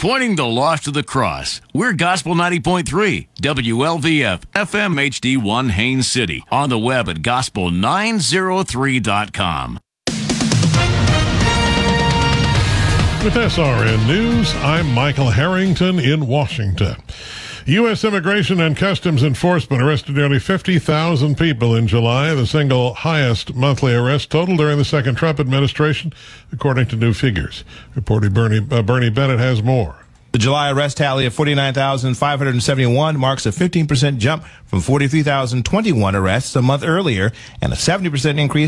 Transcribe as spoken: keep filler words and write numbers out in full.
Pointing the lost to the cross. We're Gospel ninety point three, W L V F, F M H D one Haines City. On the web at gospel nine oh three dot com. With S R N News, I'm Michael Harrington in Washington. U S Immigration and Customs Enforcement arrested nearly fifty thousand people in July, the single highest monthly arrest total during the second Trump administration, according to new figures. Reporter Bernie, uh, Bernie Bennett has more. The July arrest tally of forty-nine thousand five hundred seventy-one marks a fifteen percent jump from forty-three thousand twenty-one arrests a month earlier and a seventy percent increase